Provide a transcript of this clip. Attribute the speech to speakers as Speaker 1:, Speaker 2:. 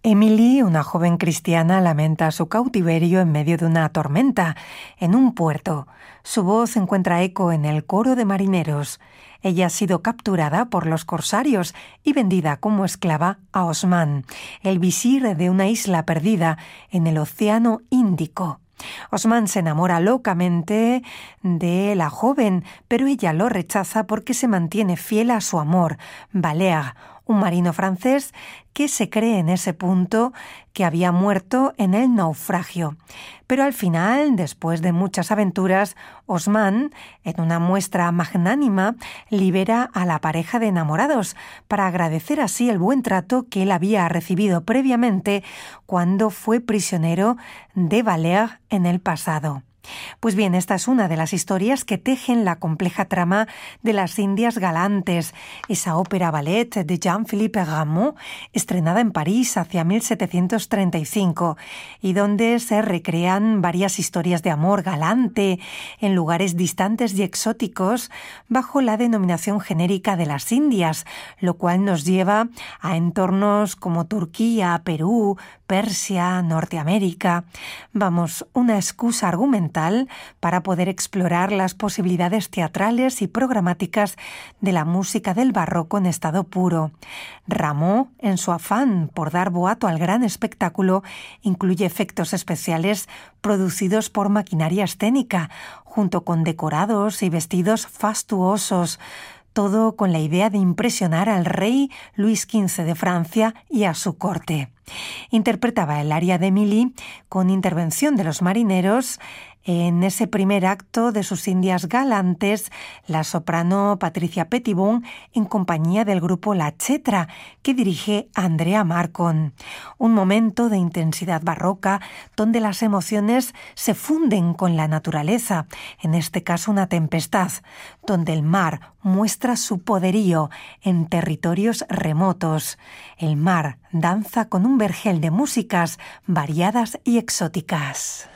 Speaker 1: Emily, una joven cristiana, lamenta su cautiverio en medio de una tormenta, en un puerto. Su voz encuentra eco en el coro de marineros. Ella ha sido capturada por los corsarios y vendida como esclava a Osman, el visir de una isla perdida en el Océano Índico. Osman se enamora locamente de la joven, pero ella lo rechaza porque se mantiene fiel a su amor, Valère, un marino francés que se cree en ese punto que había muerto en el naufragio. Pero al final, después de muchas aventuras, Osman, en una muestra magnánima, libera a la pareja de enamorados para agradecer así el buen trato que él había recibido previamente cuando fue prisionero de Valère en el pasado. Pues bien, esta es una de las historias que tejen la compleja trama de Las Indias Galantes, esa ópera ballet de Jean-Philippe Rameau, estrenada en París hacia 1735, y donde se recrean varias historias de amor galante en lugares distantes y exóticos bajo la denominación genérica de las Indias, lo cual nos lleva a entornos como Turquía, Perú, Persia, Norteamérica. Vamos, una excusa argumental para poder explorar las posibilidades teatrales y programáticas de la música del barroco en estado puro. Rameau, en su afán por dar boato al gran espectáculo, incluye efectos especiales producidos por maquinaria escénica, junto con decorados y vestidos fastuosos, todo con la idea de impresionar al rey Luis XV de Francia y a su corte. Interpretaba el aria de Emily con intervención de los marineros. En ese primer acto de sus Indias Galantes, la soprano Patricia Pettibon en compañía del grupo La Chetra, que dirige Andrea Marcon. Un momento de intensidad barroca donde las emociones se funden con la naturaleza, en este caso una tempestad, donde el mar muestra su poderío en territorios remotos. El mar danza con un vergel de músicas variadas y exóticas.